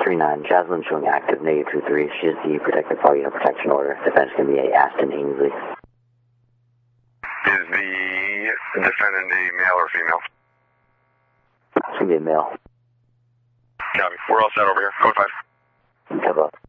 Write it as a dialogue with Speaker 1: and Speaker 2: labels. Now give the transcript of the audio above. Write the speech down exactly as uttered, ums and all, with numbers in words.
Speaker 1: three nine, Jocelyn showing active, negative two three. She is the protective file unit protection order. Defense going to be a Aston Ainsley.
Speaker 2: Is the defendant a male or female?
Speaker 1: It's going to be a male.
Speaker 2: Copy. We're all set over here. Code five.
Speaker 1: Cover up.